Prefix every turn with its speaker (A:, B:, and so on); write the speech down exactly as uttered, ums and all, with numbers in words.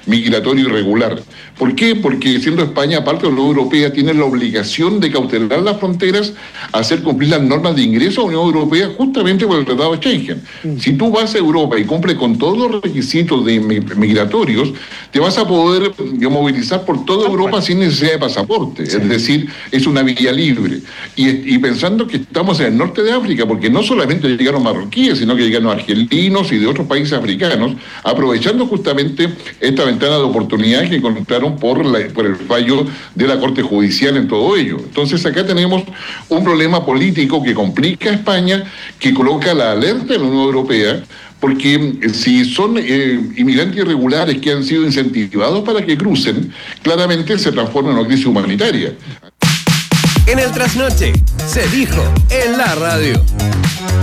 A: migratorio irregular. ¿Por qué? Porque siendo España parte de la Unión Europea, tiene la obligación de cautelar las fronteras, hacer cumplir las normas de ingreso a la Unión Europea justamente por el Tratado de Schengen. Mm. Si tú vas a Europa y cumples con todos los requisitos de migratorios, te vas a poder movilizar por toda Europa sin necesidad de pasaporte. Sí. Es decir, es una vía libre. Y, y pensando que estamos en el norte de África, porque no solamente llegaron marroquíes, sino que llegaron argelinos y de otros países africanos, aprovechando justamente esta ventana de oportunidad que encontraron por, la, por el fallo de la Corte Judicial en todo ello. Entonces acá tenemos un problema político que complica a España, que coloca la alerta en la Unión Europea, porque si son eh, inmigrantes irregulares que han sido incentivados para que crucen, claramente se transforma en una crisis humanitaria.
B: En el Trasnoche se dijo en la radio.